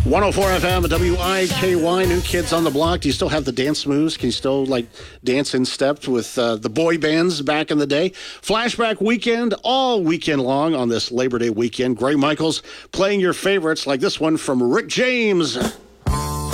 104 FM, WIKY, New Kids on the Block. Do you still have the dance moves? Can you still, dance in step with the boy bands back in the day? Flashback weekend, all weekend long on this Labor Day weekend. Greg Michaels playing your favorites like this one from Rick James.